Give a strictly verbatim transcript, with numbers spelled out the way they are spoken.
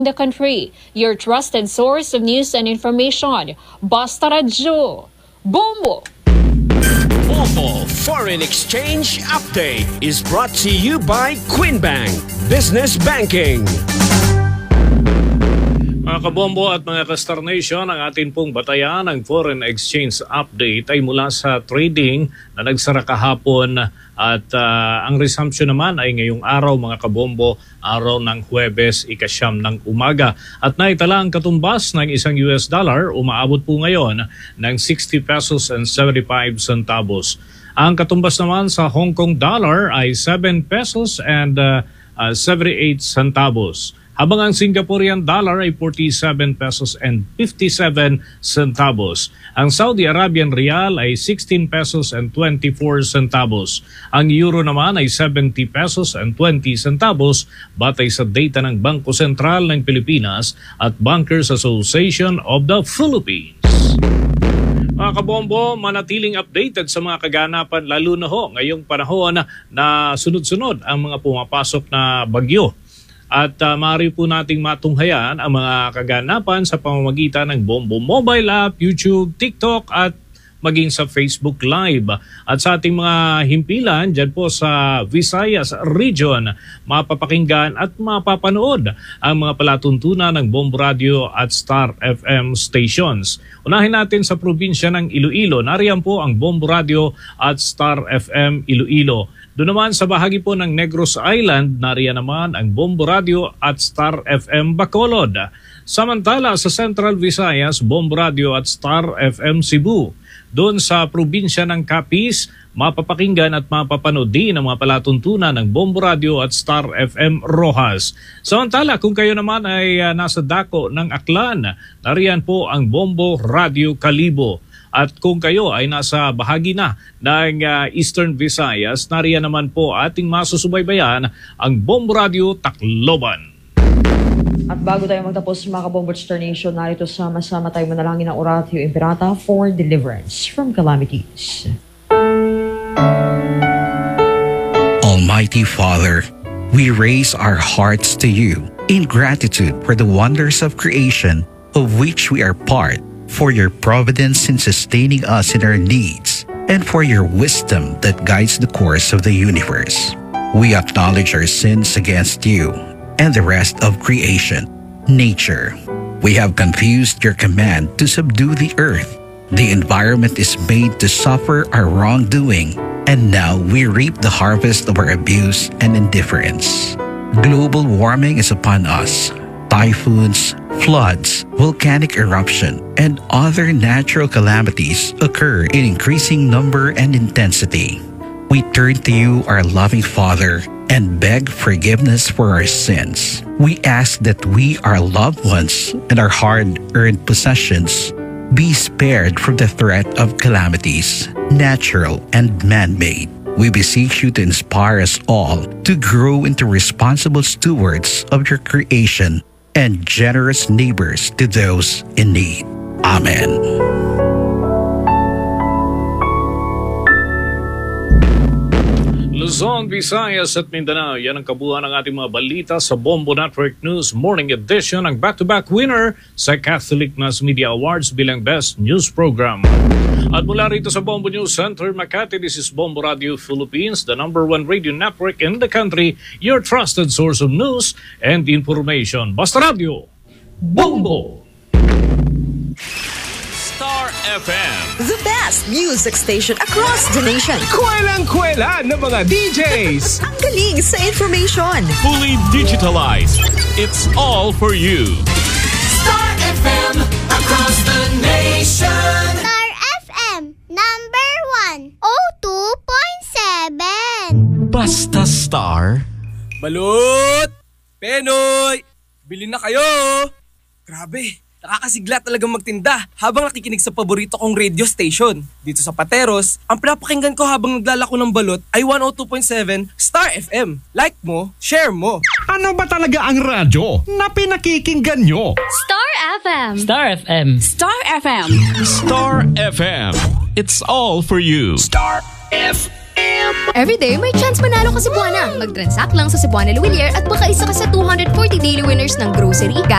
the country. Your trusted source of news and information. Basta Radio. Bombo! Bombo Foreign Exchange Update is brought to you by Quinbank Business Banking. Mga kabombo at mga ka-Star Nation, ang atin pong batayan ng Foreign Exchange Update ay mula sa trading na nagsara kahapon at uh, ang resumption naman ay ngayong araw mga kabombo, araw ng Huwebes, ikasyam ng umaga. At naitala ang katumbas ng isang U S dollar, umaabot po ngayon ng sixty pesos and seventy-five centavos. Ang katumbas naman sa Hong Kong dollar ay seven pesos and uh, uh, seventy-eight centavos. Habang ang Singaporean dollar ay forty-seven pesos and fifty-seven centavos. Ang Saudi Arabian Rial ay sixteen pesos and twenty-four centavos. Ang euro naman ay seventy pesos and twenty centavos batay sa data ng Bangko Sentral ng Pilipinas at Bankers Association of the Philippines. Mga kabombo, manatiling updated sa mga kaganapan lalo na ho ngayong panahon na, na sunod-sunod ang mga pumapasok na bagyo. At uh, maaari po nating matunghayan ang mga kaganapan sa pamamagitan ng Bombo Mobile App, YouTube, TikTok at maging sa Facebook Live. At sa ating mga himpilan dyan po sa Visayas Region, mapapakinggan at mapapanood ang mga palatuntunan ng Bombo Radio at Star F M stations. Unahin natin sa probinsya ng Iloilo. Nariyan po ang Bombo Radio at Star F M Iloilo. Doon naman sa bahagi po ng Negros Island, nariyan naman ang Bombo Radio at Star F M Bacolod. Samantala sa Central Visayas, Bombo Radio at Star F M Cebu. Doon sa probinsya ng Capiz, mapapakinggan at mapapanood din ang mga palatuntunan ng Bombo Radio at Star F M Rojas. Samantala kung kayo naman ay uh, nasa dako ng Aklan, nariyan po ang Bombo Radio Kalibo. At kung kayo ay nasa bahagi na ng uh, Eastern Visayas, nariyan naman po ating masusubaybayan ang Bombo Radio Tacloban. At bago tayo magtapos mga kabombo Star Nation, narito sama-sama tayo manalangin ng Oratio Imperata for deliverance from calamities. Almighty Father, we raise our hearts to you in gratitude for the wonders of creation of which we are part, for your providence in sustaining us in our needs, and for your wisdom that guides the course of the universe. We acknowledge our sins against you and the rest of creation, nature. We have confused your command to subdue the earth. The environment is made to suffer our wrongdoing, and now we reap the harvest of our abuse and indifference. Global warming is upon us. Typhoons, floods, volcanic eruption, and other natural calamities occur in increasing number and intensity. We turn to you, our loving Father, and beg forgiveness for our sins. We ask that we, our loved ones, and our hard-earned possessions be spared from the threat of calamities, natural and man-made. We beseech you to inspire us all to grow into responsible stewards of your creation and generous neighbors to those in need. Amen. Luzon, Visayas at Mindanao, yan ang kabuuan ng ating mga balita sa Bombo Network News Morning Edition, ang back-to-back winner sa Catholic Mass Media Awards bilang Best News Program. At mula rito sa Bombo News Center, Makati, this is Bombo Radio Philippines, the number one radio network in the country, your trusted source of news and information. Basta Radio, Bombo! Star F M, the best music station across the nation. Kwelang-kwela ng mga D Js. Ang galing sa information. fully digitalized. It's all for you. Star F M across the nation. Star F M number one oh two point seven. Basta Star. Balot! Penoy! Bili na kayo! Grabe, nakakasigla talagang magtinda habang nakikinig sa paborito kong radio station. Dito sa Pateros, ang pinapakinggan ko habang naglalako ng balot ay one oh two point seven Star F M. Like mo, share mo. Ano ba talaga ang radyo na pinakikinggan nyo? Star F M. Star F M. Star F M. Star F M. It's all for you. Star F M. Everyday may chance manalo ka sa Cebuana. Mag-transact lang sa Cebuana Luwilier at baka isa ka sa two hundred forty daily winners ng grocery, gas,